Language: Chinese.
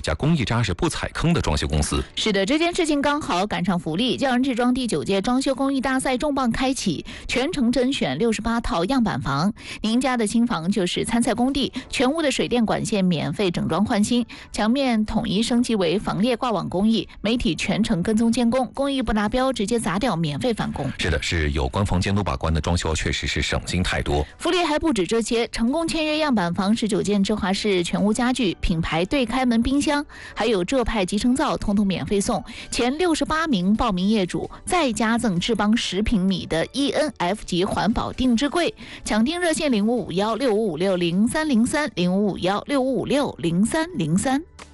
家工艺扎实、不踩坑的装修公司。 是的，这件事情刚好赶上福利。教人志庄第9届装修工艺大赛重磅开启，全程甄选68套样板房。您家的新房就是参赛工地，全屋的水电管线免费整装换新，墙面统一升级为防裂挂网工艺，媒体全程跟踪监工，工艺不达标直接砸掉，免费返工。 是的，是有官方监督把关的装修，确实是省心太多。 福利还不止这些，成功签约样板房19件芝华士全屋家具、品牌对开门冰箱，还有浙派集成灶，通通免费送。前68名报名业主再加赠智邦10平米的 ENF 级环保定制柜。抢订热线055165560303，055165560303。